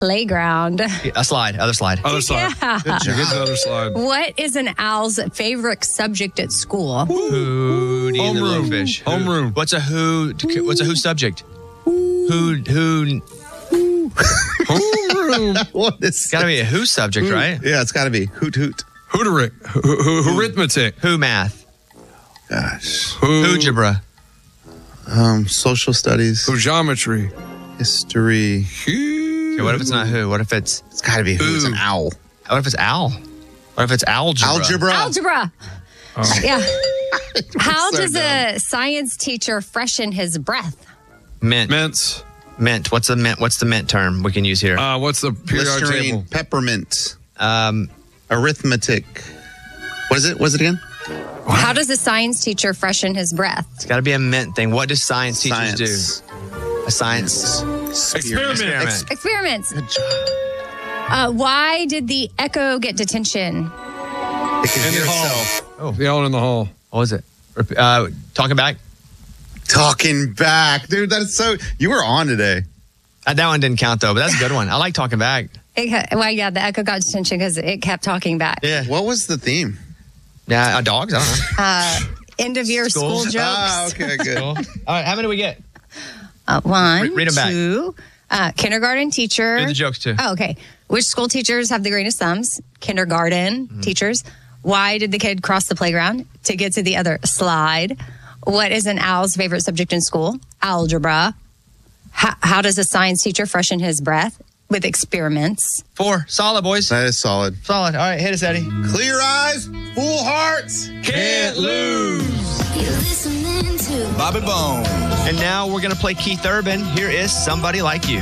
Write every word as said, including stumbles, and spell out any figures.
playground. A slide. Other slide. Other slide. Yeah. Good job. Get the other slide. What is an owl's favorite subject at school? Hootie and the Homeroom. Blowfish. Who- Homeroom. What's a who? What's a who subject? Who? Who? Homeroom. What is Got to be a who subject, right? Yeah, it's got to be hoot hoot. Hooteric. Ho- ho- ho- Arithmetic. Who math? Gosh. Who? Algebra. Um, social studies, Who geometry. history. Okay, what if it's not who? What if it's? It's got to be who. It's an owl. What if it's owl? What if it's algebra? Algebra. Algebra. Oh. Yeah. How So does dumb. a science teacher freshen his breath? Mint. Mints. Mint. What's the mint? What's the mint term we can use here? Uh, what's the periodic Listerine, table? peppermint, Um, arithmetic. What is it? What is it again? How does a science teacher freshen his breath? it's got to be a mint thing. What do science teachers Science. do? A science Experiment. experiment. Experiments. Good job. Uh, why did the echo get detention? It can In hear the hall. itself. Oh, The owl in the hall. what was it? Rep- Uh, talking back. Talking back, dude. That is so. You were on today. Uh, that one didn't count though, but that's a good one. I like talking back. It, ca- well, yeah, the echo got detention because it kept talking back. Yeah. What was the theme? Yeah. Uh, dogs. I don't know. Uh, end of year School. school jokes. Ah, okay, good. All right. How many do we get? Uh, one, Read- read 'em back. two. Uh, kindergarten teacher. Do the jokes too. Oh, okay. Which school teachers have the greenest thumbs? Kindergarten Mm-hmm. teachers. Why did the kid cross the playground? To get to the other slide. What is an owl's favorite subject in school? Algebra. How, how does a science teacher freshen his breath? With experiments. Four. Solid, boys. That is solid. Solid. All right. Hit us, Eddie. Clear eyes, full hearts. Can't lose. You're listening to Bobby Bone. And now we're going to play Keith Urban. Here is Somebody Like You.